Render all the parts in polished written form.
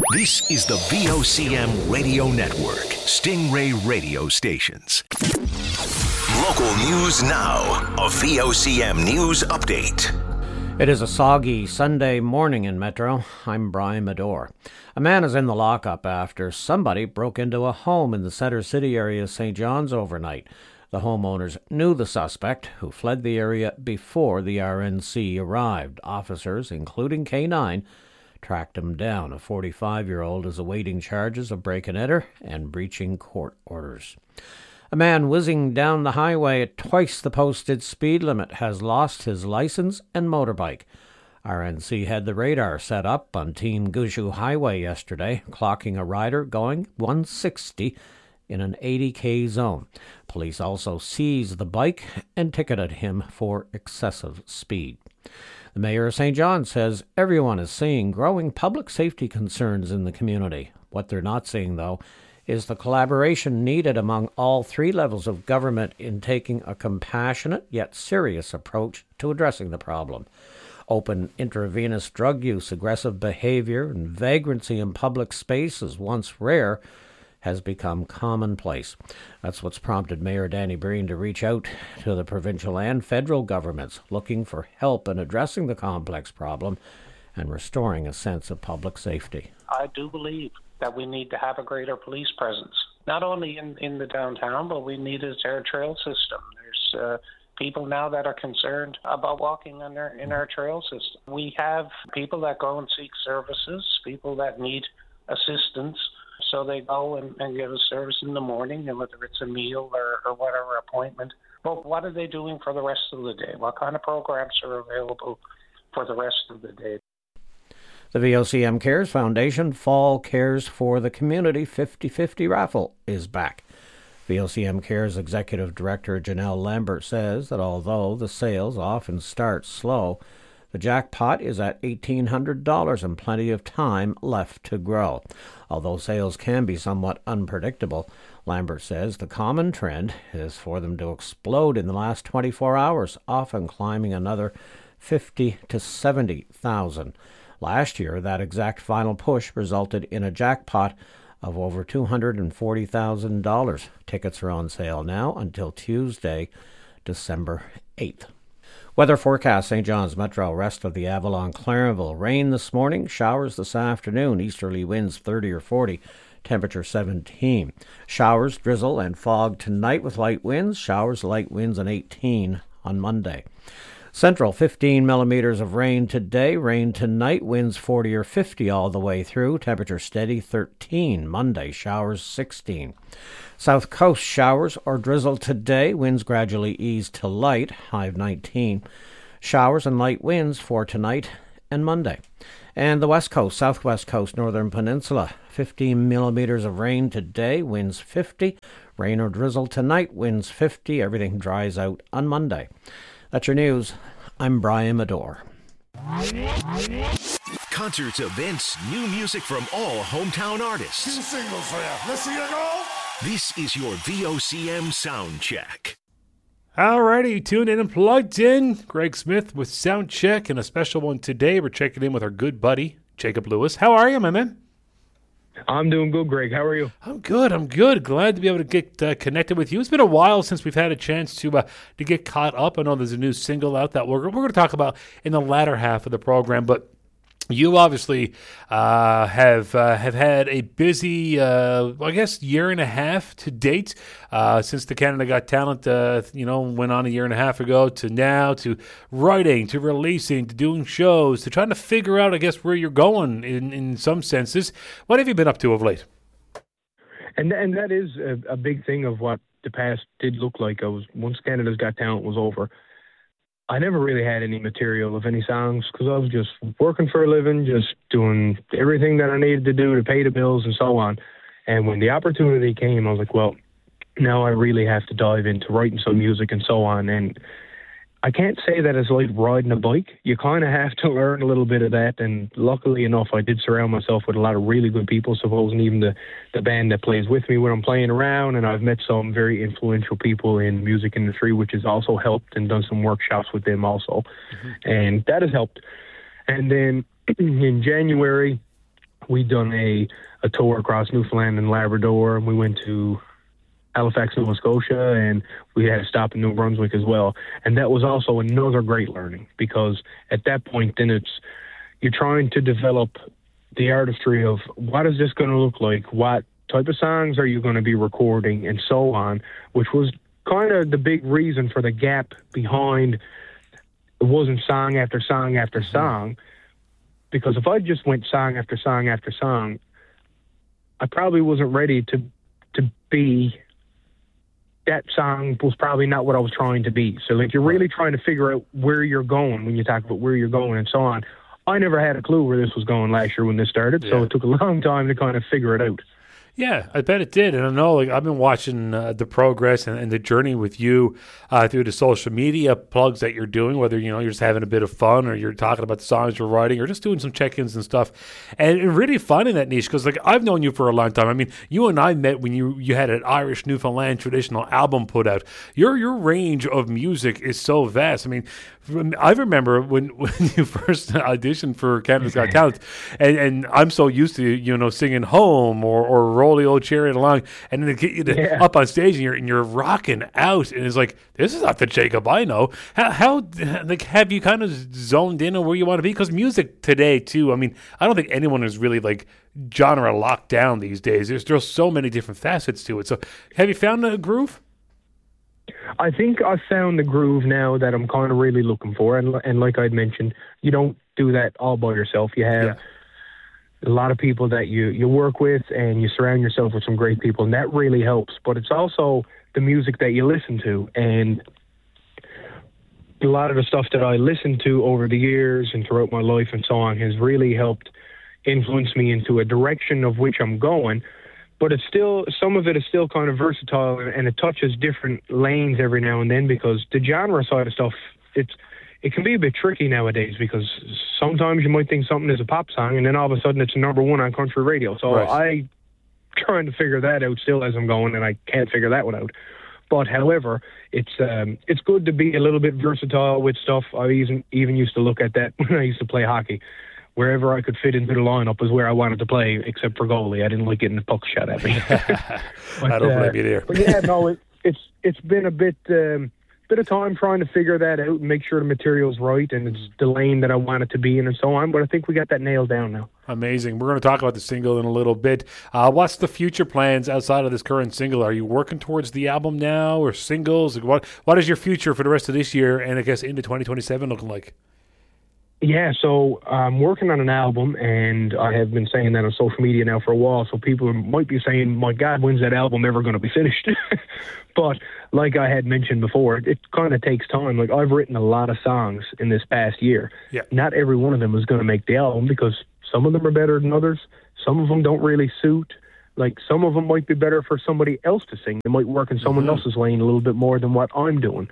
This is the VOCM Radio Network, Stingray Radio Stations. Local news now, a VOCM news update. It is a soggy Sunday morning in Metro. I'm Brian Medore. A man is in the lockup after somebody broke into a home in the Center City area of St. John's overnight. The homeowners knew the suspect, who fled the area before the RNC arrived. Officers, including K9, tracked him down. A 45-year-old is awaiting charges of break-and-enter and breaching court orders. A man whizzing down the highway at twice the posted speed limit has lost his license and motorbike. RNC had the radar set up on Team Gushu Highway yesterday, clocking a rider going 160 in an 80k zone. Police also seized the bike and ticketed him for excessive speed. The mayor of St. John says everyone is seeing growing public safety concerns in the community. What they're not seeing, though, is the collaboration needed among all three levels of government in taking a compassionate yet serious approach to addressing the problem. Open intravenous drug use, aggressive behavior, and vagrancy in public spaces, once rare, has become commonplace. That's what's prompted Mayor Danny Breen to reach out to the provincial and federal governments looking for help in addressing the complex problem and restoring a sense of public safety. I do believe that we need to have a greater police presence, not only in the downtown, but we need a trail system. There's people now that are concerned about walking in our trail system. We have people that go and seek services, people that need assistance. So they go and get a service in the morning, and whether it's a meal or whatever appointment. But what are they doing for the rest of the day? What kind of programs are available for the rest of the day? The VOCM Cares Foundation Fall Cares for the Community 50/50 raffle is back. VOCM Cares Executive Director Janelle Lambert says that although the sales often start slow, the jackpot is at $1,800 and plenty of time left to grow. Although sales can be somewhat unpredictable, Lambert says the common trend is for them to explode in the last 24 hours, often climbing another 50 to 70,000. Last year, that exact final push resulted in a jackpot of over $240,000. Tickets are on sale now until Tuesday, December 8th. Weather forecast: St. John's Metro, rest of the Avalon, Clarenville. Rain this morning, showers this afternoon, easterly winds 30 or 40, temperature 17. Showers, drizzle, and fog tonight with light winds. Showers, light winds, and 18 on Monday. Central, 15 millimeters of rain today. Rain tonight, winds 40 or 50 all the way through. Temperature steady, 13. Monday, showers, 16. South Coast, showers or drizzle today. Winds gradually ease to light, high of 19. Showers and light winds for tonight and Monday. And the West Coast, Southwest Coast, Northern Peninsula, 15 millimeters of rain today. Winds 50. Rain or drizzle tonight. Winds 50. Everything dries out on Monday. That's your news. I'm Brian Medore. Concerts, events, new music from all hometown artists. 2 singles for you. Let's see you go. This is your VOCM Sound Check. Alrighty, tuned in and plugged in. Greg Smith with Sound Check, and a special one today. We're checking in with our good buddy, Jacob Lewis. How are you, my man? I'm doing good, Greg. How are you? I'm good. Glad to be able to get connected with you. It's been a while since we've had a chance to get caught up. I know there's a new single out that we're going to talk about in the latter half of the program, but you obviously have had a busy, year and a half to date since the Canada Got Talent, went on a year and a half ago to now, to writing, to releasing, to doing shows, to trying to figure out, I guess, where you're going in some senses. What have you been up to of late? And that is a big thing of what the past did look like. Once Canada's Got Talent was over, I never really had any material of any songs because I was just working for a living, just doing everything that I needed to do to pay the bills and so on. And when the opportunity came, I was like, well, now I really have to dive into writing some music and so on. And I can't say that it's like riding a bike. You kind of have to learn a little bit of that. And luckily enough, I did surround myself with a lot of really good people, supposing even the band that plays with me when I'm playing around. And I've met some very influential people in music industry, which has also helped, and done some workshops with them also. Mm-hmm. And that has helped. And then in January, we'd done a tour across Newfoundland and Labrador, and we went to Halifax, Nova Scotia, and we had a stop in New Brunswick as well. And that was also another great learning, because at that point then you're trying to develop the artistry of what is this going to look like, what type of songs are you going to be recording, and so on, which was kind of the big reason for the gap behind it wasn't song after song after song, because if I just went song after song after song, I probably wasn't ready to be, that song was probably not what I was trying to be. So like, you're really trying to figure out where you're going when you talk about where you're going and so on. I never had a clue where this was going last year when this started, so it took a long time to kind of figure it out. Yeah, I bet it did. And I know, like, I've been watching the progress and the journey with you through the social media plugs that you're doing, whether, you're just having a bit of fun or you're talking about the songs you're writing or just doing some check-ins and stuff. And really finding that niche, because, like, I've known you for a long time. I mean, you and I met when you had an Irish Newfoundland traditional album put out. Your range of music is so vast. I mean, I remember when you first auditioned for Canada's Got Talent, and I'm so used to, singing Home or Roll the Old Chariot Along, and then they get you up on stage and you're rocking out, and it's like, this is not the Jacob I know. How like, have you kind of zoned in on where you want to be? Because music today too, I mean, I don't think anyone is really like genre locked down these days. There's so many different facets to it. So have you found a groove? I think I've found the groove now that I'm kind of really looking for. And like I'd mentioned, you don't do that all by yourself. You have a lot of people that you work with, and you surround yourself with some great people, and that really helps. But it's also the music that you listen to. And a lot of the stuff that I listened to over the years and throughout my life and so on has really helped influence me into a direction of which I'm going. But it's still, some of it is still kind of versatile, and it touches different lanes every now and then, because the genre side of stuff, it can be a bit tricky nowadays, because sometimes you might think something is a pop song and then all of a sudden it's a number one on country radio. So I'm trying to figure that out still as I'm going, and I can't figure that one out. But however, it's good to be a little bit versatile with stuff. I even used to look at that when I used to play hockey. Wherever I could fit into the lineup was where I wanted to play, except for goalie. I didn't like getting the puck shot at me. But, I don't blame you there. But yeah, no, it's been a bit of time trying to figure that out and make sure the material's right and it's the lane that I want it to be in and so on. But I think we got that nailed down now. Amazing. We're going to talk about the single in a little bit. What's the future plans outside of this current single? Are you working towards the album now, or singles? What is your future for the rest of this year and I guess into 2027 looking like? Yeah, so I'm working on an album, and I have been saying that on social media now for a while, so people might be saying, my God, when's that album ever going to be finished? But like I had mentioned before, it kind of takes time. Like, I've written a lot of songs in this past year. Yeah. Not every one of them is going to make the album, because some of them are better than others. Some of them don't really suit. Like, some of them might be better for somebody else to sing. They might work in someone else's lane a little bit more than what I'm doing.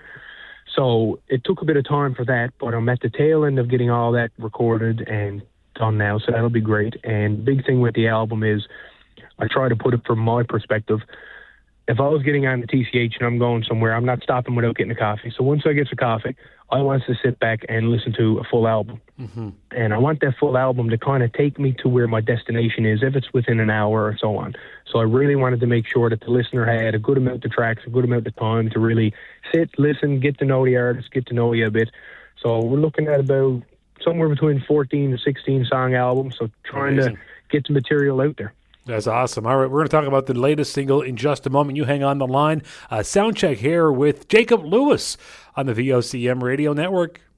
So it took a bit of time for that, but I'm at the tail end of getting all that recorded and done now, so that'll be great. And big thing with the album is I try to put it from my perspective. If I was getting on the TCH and I'm going somewhere, I'm not stopping without getting a coffee. So once I get the coffee, I want to sit back and listen to a full album. Mm-hmm. And I want that full album to kind of take me to where my destination is, if it's within an hour or so on. So I really wanted to make sure that the listener had a good amount of tracks, a good amount of time to really sit, listen, get to know the artist, get to know you a bit. So we're looking at about somewhere between 14 to 16 song albums. So trying to get the material out there. That's awesome. All right, we're going to talk about the latest single in just a moment. You hang on the line. Soundcheck here with Jacob Lewis on the VOCM Radio Network.